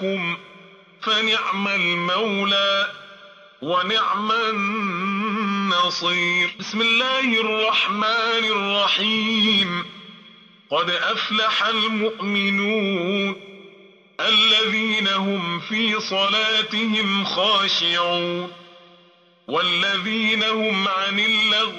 لكم فنعم المولى ونعم النصير. بسم الله الرحمن الرحيم. قد أفلح المؤمنون الذين هم في صلاتهم خاشعون والذين هم عن اللغو